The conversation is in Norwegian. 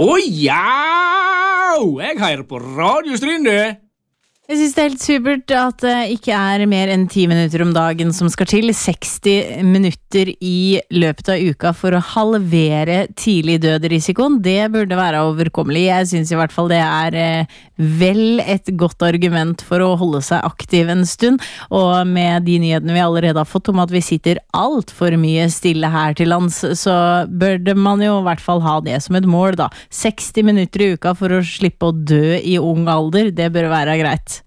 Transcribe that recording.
ja! Jeg hører på Radio Strynde. Jeg synes det helt supert at det ikke mer enn 10 minutter om dagen som skal til. 60 minutter i løpet av uka for å halvere tidlig død-risikoen. Det burde være overkommelig. Jeg synes i hvert fall det vel et godt argument for å holde seg aktiv en stund. Og med de nyhetene vi allerede har fått om at vi sitter alt for mye stille her til lands, så burde man jo i hvert fall ha det som et mål da. 60 minutter i uka for å slippe å dø i ung alder, det bør være greit.